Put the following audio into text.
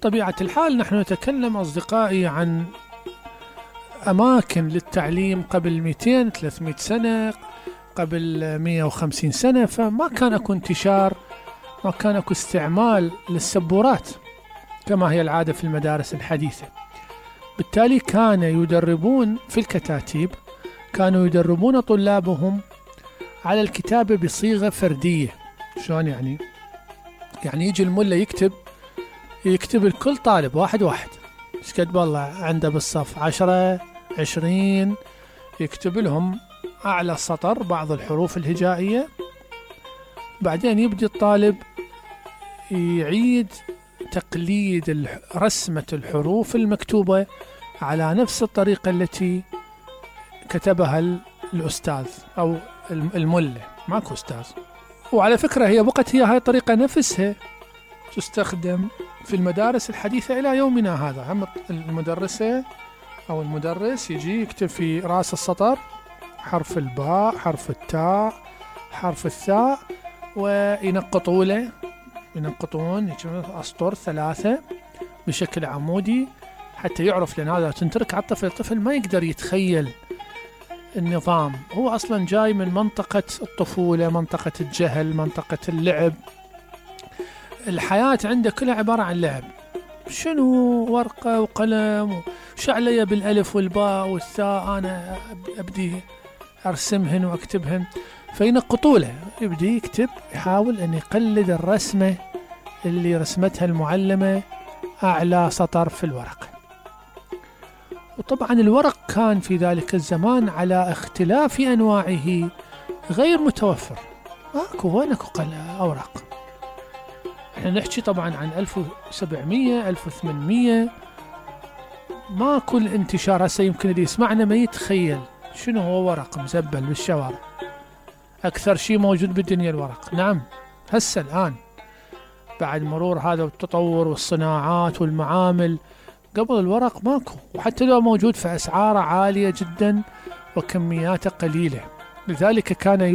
طبيعة الحال نحن نتكلم أصدقائي عن أماكن للتعليم قبل 200-300 سنة، قبل 150 سنة، فما كان أكو انتشار، ما كان أكو استعمال للسبورات كما هي العادة في المدارس الحديثة. بالتالي كان يدربون في الكتاتيب، كانوا يدربون طلابهم على الكتابة بصيغة فردية. شلون يعني؟ يعني يجي الملا يكتب لكل طالب واحد واحد، شقد والله عنده بالصف 10-20، يكتب لهم أعلى سطر بعض الحروف الهجائية، بعدين يبدي الطالب يعيد تقليد رسمة الحروف المكتوبة على نفس الطريقة التي كتبها الأستاذ أو الملا، ماكو أستاذ. وعلى فكرة هي بقت هاي الطريقة نفسها تستخدم في المدارس الحديثة إلى يومنا هذا. هم المدرسة أو المدرس يجي يكتب في رأس السطر حرف الباء، حرف التاء، حرف الثاء، وينقطون أسطر 3 بشكل عمودي حتى يعرف، لأن هذا تنترك على الطفل ما يقدر يتخيل النظام. هو أصلا جاي من منطقة الطفولة، منطقة الجهل، منطقة اللعب. الحياة عنده كلها عبارة عن لعب. شنو ورقة وقلم وشعلية بالألف والباء والثاء، أنا أبدي أرسمهن وأكتبهن، فينقطوا له، يبدي يكتب، يحاول أن يقلد الرسمة اللي رسمتها المعلمة أعلى سطر في الورقة. وطبعا الورق كان في ذلك الزمان على اختلاف أنواعه غير متوفر، وين أكو أوراق. احنا نحكي طبعا عن 1700-1800، ما كل انتشار. هسه يمكن اللي يسمعنا ما يتخيل شنو هو ورق مزبل بالشوارع. أكثر شيء موجود بالدنيا الورق. نعم، هسه الآن بعد مرور هذا التطور والصناعات والمعامل، قبل الورق ماكو، وحتى لو موجود فأسعاره عالية جدا وكمياته قليلة. لذلك كان